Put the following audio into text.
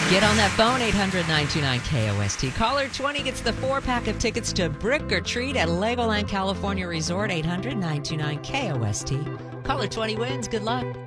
Get on that phone, 800-929-KOST. Caller 20 gets the 4-pack of tickets to Brick or Treat at Legoland California Resort, 800-929-KOST. Caller 20 wins. Good luck.